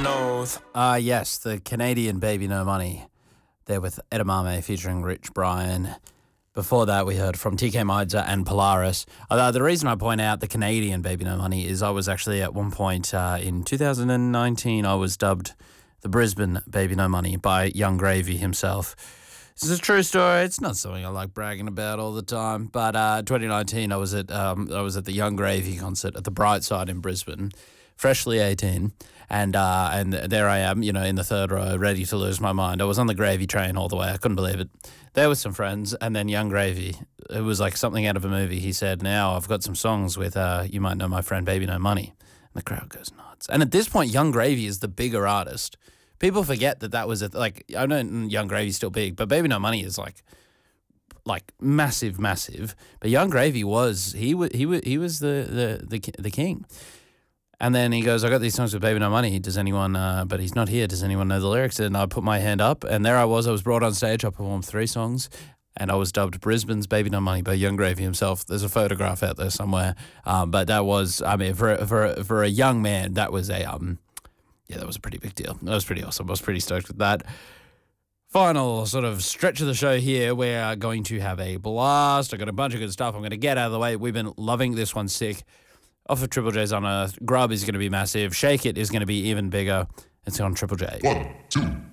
North. Yes, the Canadian Baby No Money. There with Edamame featuring Rich Brian. Before that, we heard from TK Maidza and Polaris. The reason I point out the Canadian Baby No Money is I was actually at one point in 2019, I was dubbed the Brisbane Baby No Money by Young Gravy himself. This is a true story. It's not something I like bragging about all the time. But 2019, I was at the Young Gravy concert at the Brightside in Brisbane, freshly 18, and there I am, in the third row, ready to lose my mind. I was on the Gravy train all the way. I couldn't believe it. There with some friends, and then Young Gravy. It was like something out of a movie. He said, "Now I've got some songs with you might know my friend Baby No Money," and the crowd goes nuts. And at this point, Young Gravy is the bigger artist. People forget that was I know Young Gravy's still big, but Baby No Money is like massive. But Young Gravy was the king. And then he goes, "I got these songs with Baby No Money. Does anyone? But he's not here. Does anyone know the lyrics?" And I put my hand up, and there I was. I was brought on stage. I performed 3 songs, and I was dubbed Brisbane's Baby No Money by Young Gravy himself. There's a photograph out there somewhere. But that was, for a young man, that was that was a pretty big deal. That was pretty awesome. I was pretty stoked with that. Final sort of stretch of the show here. We're going to have a blast. I got a bunch of good stuff I'm going to get out of the way. We've been loving this one sick. Off of Triple J's Unearthed. Grub is going to be massive. Shake It is going to be even bigger. It's on Triple J. 1, 2,